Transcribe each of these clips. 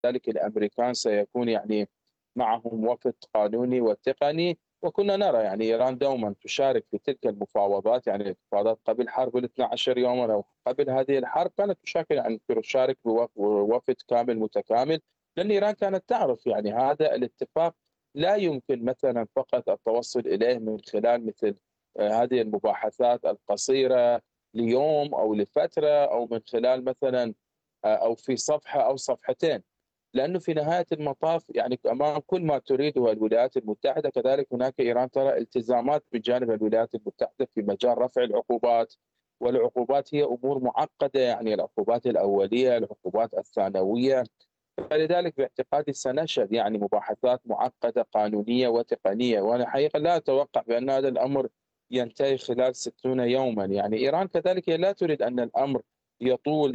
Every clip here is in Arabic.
ذلك الأمريكان سيكون يعني معهم وفد قانوني وتقني. وكنا نرى يعني إيران دوما تشارك في تلك المفاوضات، يعني المفاوضات قبل حرب ال 12 يوما أو قبل هذه الحرب كانت تشارك، يعني تشارك بوفد كامل متكامل، لأن إيران كانت تعرف يعني هذا الاتفاق لا يمكن مثلا فقط التوصل إليه من خلال مثل هذه المباحثات القصيرة ليوم أو لفترة، أو من خلال مثلا أو في صفحة أو صفحتين، لأنه في نهاية المطاف يعني أمام كل ما تريده الولايات المتحدة كذلك هناك إيران ترى التزامات من جانب الولايات المتحدة في مجال رفع العقوبات. والعقوبات هي أمور معقدة، يعني العقوبات الأولية، العقوبات الثانوية. فلذلك باعتقادي سنشهد يعني مباحثات معقدة قانونية وتقنية، وأنا حقيقة لا أتوقع بأن هذا الأمر ينتهي خلال 60 يوما. يعني إيران كذلك هي لا تريد أن الأمر يطول،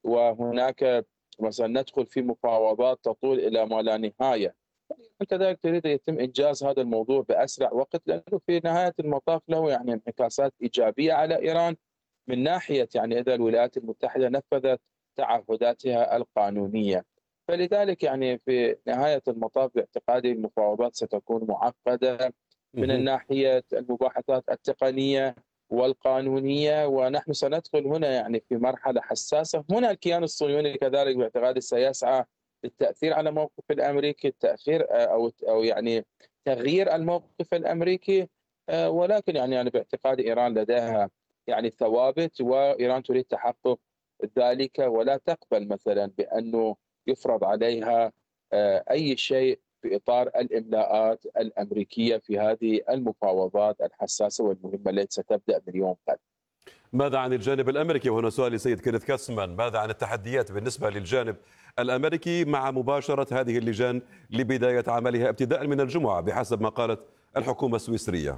وهناك مثلا ندخل في مفاوضات تطول إلى ما لا نهاية. كذلك تريد يتم إنجاز هذا الموضوع بأسرع وقت، لأنه في نهاية المطاف له يعني انعكاسات إيجابية على إيران، من ناحية يعني إذا الولايات المتحدة نفذت تعهداتها القانونية. فلذلك يعني في نهاية المطاف باعتقادي المفاوضات ستكون معقدة من مهم. الناحية المباحثات التقنية والقانونية، ونحن سندخل هنا يعني في مرحلة حساسة. هنا الكيان الصهيوني كذلك باعتقادي سيسعى للتأثير على الموقف الأمريكي، التأخير أو يعني تغيير الموقف الأمريكي. ولكن يعني أنا باعتقادي إيران لديها يعني ثوابت، وإيران تريد تحقق ذلك، ولا تقبل مثلا بأنه يفرض عليها أي شيء في إطار الإملاءات الأمريكية في هذه المفاوضات الحساسة والمهمة التي ستبدأ من يوم غد. ماذا عن الجانب الأمريكي؟ وهنا سؤال لسيد كينيث كاسمان، ماذا عن التحديات بالنسبة للجانب الأمريكي مع مباشرة هذه اللجان لبداية عملها ابتداء من الجمعة بحسب ما قالت الحكومة السويسرية؟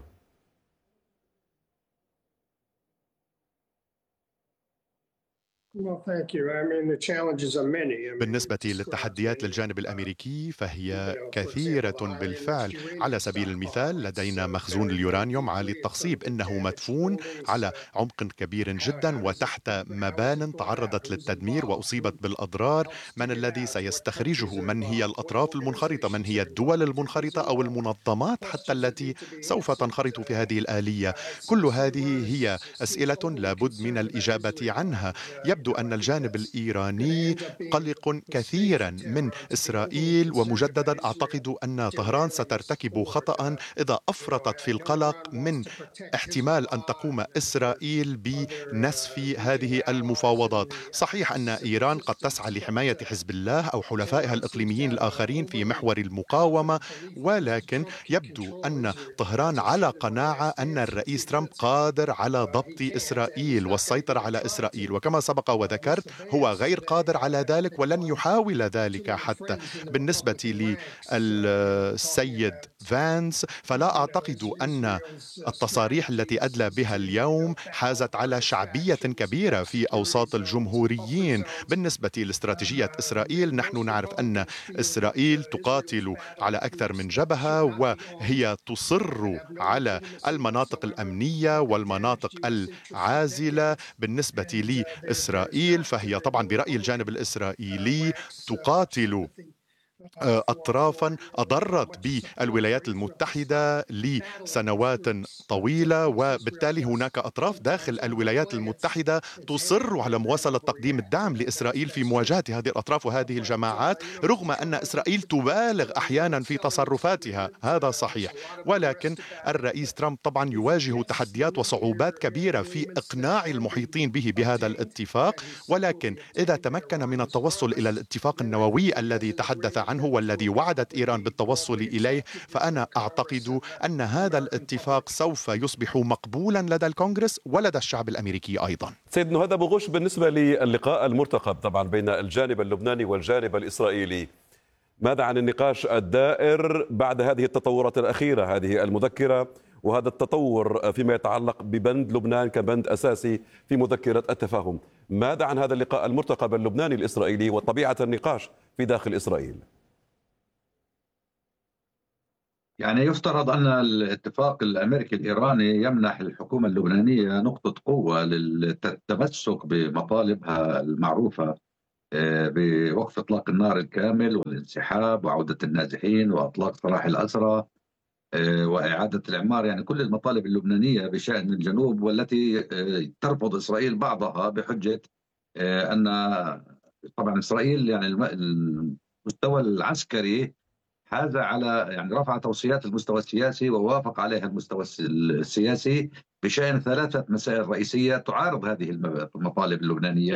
بالنسبة للتحديات للجانب الأمريكي فهي كثيرة بالفعل. على سبيل المثال لدينا مخزون اليورانيوم عالي التخصيب، إنه مدفون على عمق كبير جدا وتحت مبان تعرضت للتدمير وأصيبت بالأضرار. من الذي سيستخرجه؟ من هي الأطراف المنخرطة؟ من هي الدول المنخرطة أو المنظمات حتى التي سوف تنخرط في هذه الآلية؟ كل هذه هي أسئلة لابد من الإجابة عنها. يبدو أن الجانب الإيراني قلق كثيرا من إسرائيل، ومجددا أعتقد أن طهران سترتكب خطأ إذا أفرطت في القلق من احتمال أن تقوم إسرائيل بنسف هذه المفاوضات. صحيح أن إيران قد تسعى لحماية حزب الله أو حلفائها الإقليميين الآخرين في محور المقاومة، ولكن يبدو أن طهران على قناعة أن الرئيس ترامب قادر على ضبط إسرائيل والسيطرة على إسرائيل، وكما سبق وذكرت هو غير قادر على ذلك ولن يحاول ذلك حتى. بالنسبة للسيد فانس فلا أعتقد أن التصاريح التي أدلى بها اليوم حازت على شعبية كبيرة في أوساط الجمهوريين. بالنسبة لاستراتيجية إسرائيل نحن نعرف أن إسرائيل تقاتل على أكثر من جبهة، وهي تصر على المناطق الأمنية والمناطق العازلة. بالنسبة لإسرائيل فهي طبعا برأي الجانب الإسرائيلي تقاتل أطرافا أضرت بالولايات المتحدة لسنوات طويلة، وبالتالي هناك أطراف داخل الولايات المتحدة تصر على مواصلة تقديم الدعم لإسرائيل في مواجهة هذه الأطراف وهذه الجماعات، رغم أن إسرائيل تبالغ أحيانا في تصرفاتها. هذا صحيح، ولكن الرئيس ترامب طبعا يواجه تحديات وصعوبات كبيرة في إقناع المحيطين به بهذا الاتفاق. ولكن إذا تمكن من التوصل إلى الاتفاق النووي الذي تحدث عنه والذي وعدت إيران بالتوصل إليه، فأنا أعتقد أن هذا الاتفاق سوف يصبح مقبولا لدى الكونغرس ولدى الشعب الأمريكي أيضا. سيد هذا بغش بالنسبة للقاء المرتقب طبعا بين الجانب اللبناني والجانب الإسرائيلي، ماذا عن النقاش الدائر بعد هذه التطورات الأخيرة، هذه المذكرة وهذا التطور فيما يتعلق ببند لبنان كبند أساسي في مذكرة التفاهم؟ ماذا عن هذا اللقاء المرتقب اللبناني الإسرائيلي وطبيعة النقاش في داخل إسرائيل؟ يعني يفترض أن الاتفاق الأمريكي الإيراني يمنح الحكومة اللبنانية نقطة قوة للتمسك بمطالبها المعروفة بوقف إطلاق النار الكامل والانسحاب وعودة النازحين وإطلاق سراح الأسرى وإعادة الإعمار، يعني كل المطالب اللبنانية بشأن الجنوب، والتي ترفض إسرائيل بعضها بحجة أن طبعا إسرائيل يعني المستوى العسكري حاز على يعني رفع توصيات المستوى السياسي ووافق عليها المستوى السياسي بشأن 3 مسائل رئيسية تعارض هذه المطالب اللبنانية.